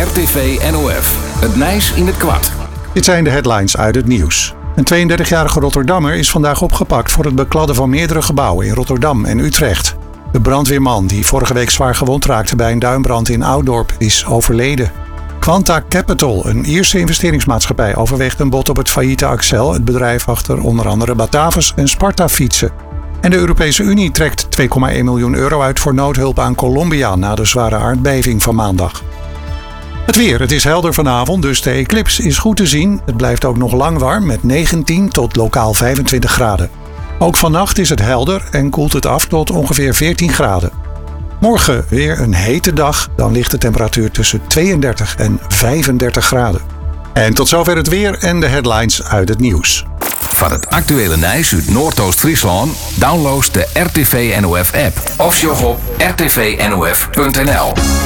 RTV NOF. Het Nijs in het kwart. Dit zijn de headlines uit het nieuws. Een 32-jarige Rotterdammer is vandaag opgepakt voor het bekladden van meerdere gebouwen in Rotterdam en Utrecht. De brandweerman die vorige week zwaar gewond raakte bij een duinbrand in Oudorp is overleden. Quanta Capital, een Ierse investeringsmaatschappij, overweegt een bod op het failliete Accel, het bedrijf achter onder andere Batavus en Sparta fietsen. En de Europese Unie trekt 2,1 miljoen euro uit voor noodhulp aan Colombia na de zware aardbeving van maandag. Het weer. Het is helder vanavond, dus de eclips is goed te zien. Het blijft ook nog lang warm met 19 tot lokaal 25 graden. Ook vannacht is het helder en koelt het af tot ongeveer 14 graden. Morgen weer een hete dag, dan ligt de temperatuur tussen 32 en 35 graden. En tot zover het weer en de headlines uit het nieuws. Van het actuele Nijs uit Noordoost-Friesland download de RTV NOF app of sjog op rtvnof.nl.